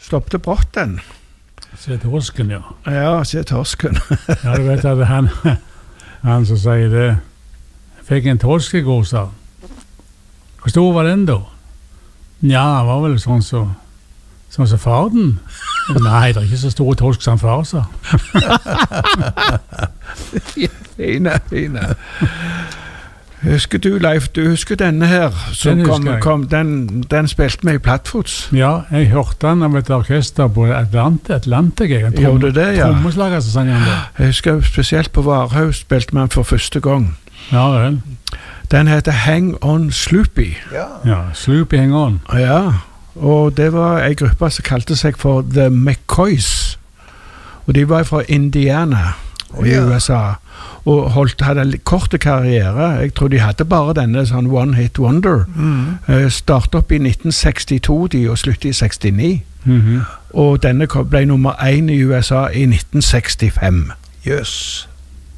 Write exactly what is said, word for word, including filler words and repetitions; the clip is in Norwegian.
stoppte brått den. Se torsken, ja. Ja, se torsken. Ja, du vet at han, han som sier det, fikk en torsk i går, sa han. Hvor stor var den da? Ja, han var vel sånn så, sånn så farden. Nei, det er ikke så stor torsk som far, sa. Fine, fine. Husker du, Leif, du husker denne her, som Den kom, husker jeg. kom, den, den spilte med i Plattfots. Ja, jeg hørte han av et orkester på Atlant Atlantic. En trom, Gjorde det, ja. Trommeslager, så sang han det. Jeg husker spesielt på Varhaus spilte man for første gang. Ja, vel. Den heter Hang On Sloopy. Ja, Sloopy Hang On. Ja, og det var en gruppe som kalte seg for The McCoys. Og de var fra Indiana Oh, i ja. U S A. Og holdt, hadde en korte karriere. Jeg tror de hadde bare denne sånn One Hit Wonder. Mm. Uh, Startet opp i nitten sekstito de, og sluttet i sekstini. Mhm. Og denne kom- ble nummer én i U S A i nitten sekstifem. Jøss.